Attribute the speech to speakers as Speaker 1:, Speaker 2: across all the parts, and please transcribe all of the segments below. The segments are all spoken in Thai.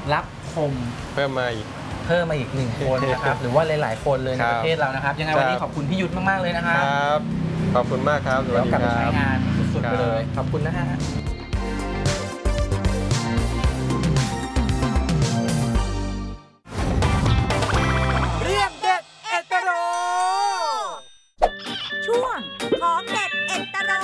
Speaker 1: รับคม
Speaker 2: เพิ่มมาอีก
Speaker 1: 1 คนนะครับหรือว่าหลายๆคนเลยในประเทศเรานะครับยังไงวันนี้ขอบคุณพี่ยุทธมากๆเลยนะครับ
Speaker 2: ขอบคุณมากครับ
Speaker 1: เดี๋ยวกลับไปใช้งานสุดๆไปเลยขอบคุณนะฮะ
Speaker 3: เรื่องเด็ดเอ็ดโรช่วงของเด็ดเอ็ดโร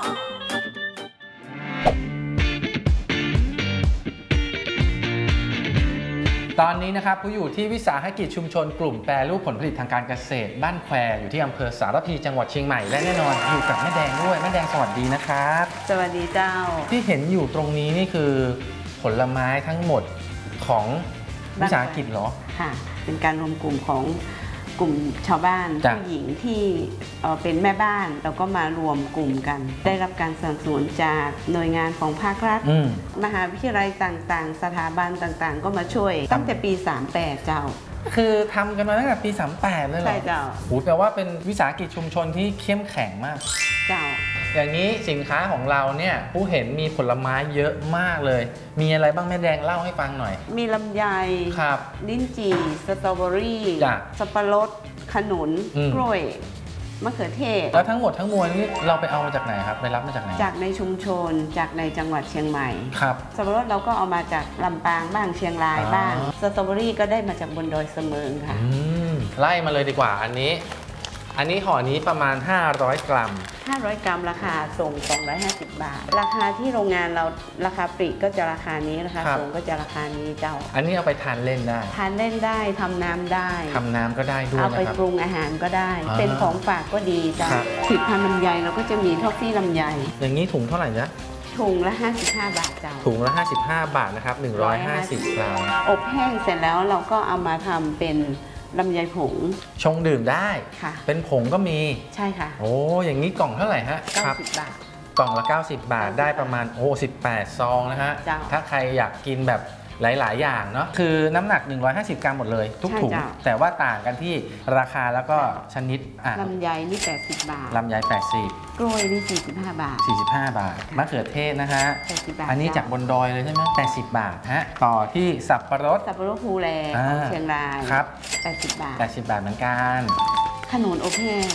Speaker 1: ตอนนี้นะครับผู้อยู่ที่วิสาหกิจชุมชนกลุ่มแปรรูปผลผลิตทางการเกษตรบ้านแควอยู่ที่อำเภอสารพีจังหวัดเชียงใหม่และแน่นอนอยู่กับแม่แดงด้วยแม่แดงสวัสดีนะครับ
Speaker 4: สวัสดีเจ้า
Speaker 1: ที่เห็นอยู่ตรงนี้นี่คือผลไม้ทั้งหมดของวิสาหกิจเหรอ
Speaker 4: ค่ะเป็นการรวมกลุ่มของกลุ่มชาวบ้านผู้หญิงที่เป็นแม่บ้านเราก็มารวมกลุ่มกันได้รับการสนับสนุนจากหน่วยงานของภาครัฐมหาวิทยาลัยต่างๆสถาบันต่างๆก็มาช่วยตั้งแต่ปี38เจ้า
Speaker 1: คือทำกันมาตั้งแต่ปี38เลยเหรอ
Speaker 4: ใช่เจ้า
Speaker 1: โหแปลว่าเป็นวิสาหกิจชุมชนที่เข้มแข็งมาก
Speaker 4: เจ้า
Speaker 1: อย่างนี้สินค้าของเราเนี่ยผู้เห็นมีผลไม้เยอะมากเลยมีอะไรบ้างแม่แดงเล่าให้ฟังหน่อย
Speaker 4: มีลำไย
Speaker 1: ครับ
Speaker 4: ลิ้นจี่สตรอเบอรี่สับปะรดขนุนกล้วยมะเขือเทศ
Speaker 1: แล้วทั้งหมดทั้งมวลนี้เราไปเอามาจากไหนครับไปรับมาจากไหน
Speaker 4: จากในชุมชนจากในจังหวัดเชียงใหม่
Speaker 1: ครับ
Speaker 4: สับปะรดเราก็เอามาจากลำปางบ้างเชียงรายบ้างสตรอเบอรี่ก็ได้มาจากบนดอยเสมิงค่ะ
Speaker 1: ไล่มาเลยดีกว่าอันนี้ห่อนี้ประมาณ500 กรัม
Speaker 4: 500 กรัมราคาส่ง250 บาทราคาที่โรงงานเราราคาปลีกก็จะราคานี้ราคาส่งก็จะราคานี้เจ้า
Speaker 1: อันนี้เอาไปทานเล่นได้
Speaker 4: ทานเล่นได้ทำน้ำได้
Speaker 1: ทำน้ำก็ได้ด้วย
Speaker 4: เอาไปปรุงอาหารก็ได้เป็นของฝากก็ดีเจ้าผลิตภัณฑ์ลำไยเราก็จะมีท็อฟฟี่ลำไย
Speaker 1: อย่างนี้ถุงเท่าไหร่จ๊ะ
Speaker 4: ถุงละ55 บาทเจ้า
Speaker 1: ถุงละ55 บาทนะครับ150 กรัม
Speaker 4: อบแห้งเสร็จแล้วเราก็เอามาทำเป็นลำไยผง
Speaker 1: ชงดื่มได้
Speaker 4: ค่ะ
Speaker 1: เป็นผงก็มี
Speaker 4: ใช่ค่ะ
Speaker 1: โอ้อย่างนี้กล่องเท่าไหร่ฮะ
Speaker 4: 90 บาท
Speaker 1: กล่องละ90 บาทได้ประมาณ18 ซองนะฮะถ้าใครอยากกินแบบหลายๆอย่างเนาะคือน้ำหนัก150 กรัมหมดเลยทุกถุงแต่ว่าต่างกันที่ราคาแล้วก็ชนิด
Speaker 4: ลำไยนี่80 บาท
Speaker 1: ลำไย80
Speaker 4: กล้วยนี่45 บาท
Speaker 1: 45 บาทมะเขือเทศนะฮะ
Speaker 4: 80 บาท
Speaker 1: อันนี้จากบนดอยเลยใช่ไหม80 บาทฮะต่อที่สับปะรด
Speaker 4: ภูแลของเชียงราย
Speaker 1: ครับ
Speaker 4: 80 บาท
Speaker 1: 80 บาทเหมือนกัน
Speaker 4: ขนุนอบแห้ง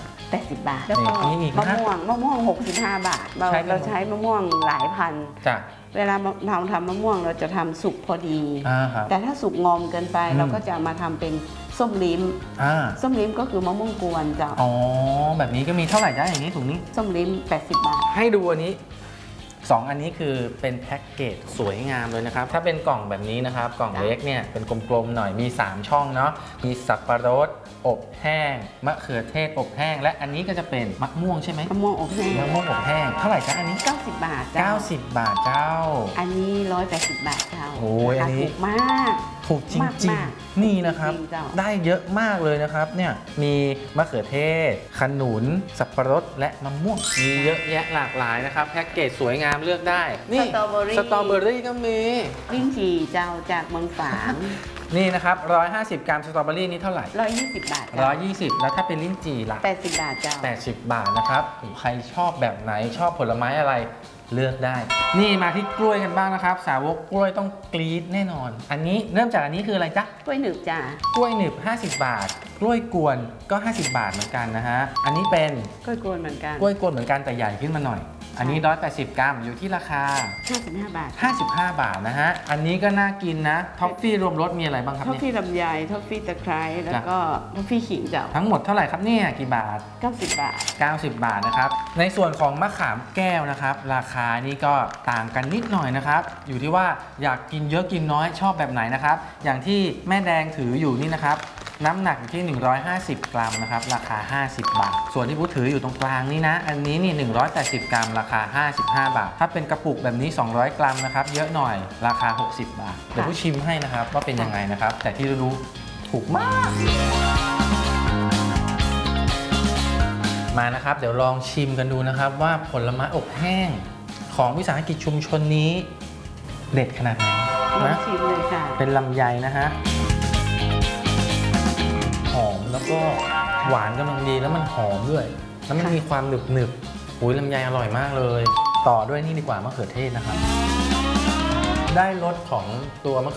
Speaker 4: 80 บาทแล้วก็มะม่วง65 บาทเราใช้มะม่วงหลายพันเวลาเราทำมะม่วงเราจะทำสุกพอดีแต่ถ้าสุกงอมเกินไปเราก็จะมาทำเป็นส้มลิ้มส้มลิ้มก็คือมะม่วงกวนจ้ะ
Speaker 1: อ๋อแบบนี้ก็มีเท่าไหร่จ้ะอย่างนี้ถุงนี้
Speaker 4: ส้มลิ้ม80 บาท
Speaker 1: ให้ดูอันนี้2 อันนี้คือเป็นแพ็กเกจสวยงามเลยนะครับถ้าเป็นกล่องแบบนี้นะครับกล่องเล็กเนี่ยเป็นกลมๆหน่อยมี3 ช่องเนาะมีสับปะรดอบแห้งมะเขือเทศอบแห้งและอันนี้ก็จะเป็นมะม่วงใช่ไหม
Speaker 4: มะม่วงอบแห้ง
Speaker 1: เท่าไหร่จ๊ะอันนี้
Speaker 4: 90 บาทเจ้า
Speaker 1: 90 บาทเจ้า
Speaker 4: อันนี้180 บาทเจ้า
Speaker 1: โอ้ยอันนี้
Speaker 4: ถูกมาก
Speaker 1: ถูกจริงๆนี่นะครับได้เยอะมากเลยนะครับเนี่ยมีมะเขือเทศขนุนสับปะรดและมะม่วงมีเยอะแยะหลากหลายนะครับแพ็กเกจสวยงามเลือกได้นี่สตรอเบอรี่ก็มี
Speaker 4: ลิ้นจี่เจ้าจากเมืองฝาง
Speaker 1: นี่นะครับ150 กรัมสตรอเบอรี่นี่เท่าไหร่
Speaker 4: 120 บาท
Speaker 1: 120แล้วถ้าเป็นลิ้นจี่ล่ะ
Speaker 4: 80 บาทเจ้า
Speaker 1: 80 บาทนะครับใครชอบแบบไหนชอบผลไม้อะไรเลือกได้นี่มาที่กล้วยกันบ้างนะครับสาวกกล้วยต้องกรี๊ดแน่นอนอันนี้เริ่มจากอันนี้คืออะไรจ๊ะ
Speaker 4: กล้วยหนึบจ้ะ
Speaker 1: กล้วยหนึบ50 บาทกล้วยกวนก็50 บาทเหมือนกันนะฮะอันนี้เป็น
Speaker 4: กล้วยกวนเหมือนกัน
Speaker 1: แต่ใหญ่ขึ้นมาหน่อยอันนี้180 กรัมอยู่ที่ราคา
Speaker 4: 55 บาท
Speaker 1: 55 บาทนะฮะอันนี้ก็น่ากินนะท็อฟฟี่รวมรสมีอะไรบ้างครับ
Speaker 4: ท็อฟฟี่ลำไยท็อฟฟี่ตะไคร้แล้วก็ท็อฟฟี่ขิงเจ้า
Speaker 1: ทั้งหมดเท่าไหร่ครับเนี่ยกี่บาท
Speaker 4: 90 บาท
Speaker 1: 90 บาทนะครับในส่วนของมะขามแก้วนะครับราคานี่ก็ต่างกันนิดหน่อยนะครับอยู่ที่ว่าอยากกินเยอะกินน้อยชอบแบบไหนนะครับอย่างที่แม่แดงถืออยู่นี่นะครับน้ำหนักอยู่ที่150 กรัมนะครับราคา50 บาทส่วนที่พูดถืออยู่ตรงกลางนี่นะอันนี้นี่180 กรัมราคา55 บาทถ้าเป็นกระปุกแบบนี้200 กรัมนะครับเยอะหน่อยราคา60 บาทเดี๋ยวผู้ชิมให้นะครับว่าเป็นยังไงนะครับแต่ที่รู้ถูกมากมานะครับเดี๋ยวลองชิมกันดูนะครับว่าผลไม้อบแห้งของวิสาหกิจชุมชนนี้เด็ดขนาดไหนนะ
Speaker 4: ชิมเลยค่ะ
Speaker 1: เป็นลำไยนะฮะหอมแล้วก็หวานกำลังดีแล้วมันหอมด้วยแล้วมันมีความหนึบๆอุ้ยลำไยอร่อยมากเลยต่อด้วยนี่ดีกว่ามะเขือเทศนะครับได้รสของตัวมะ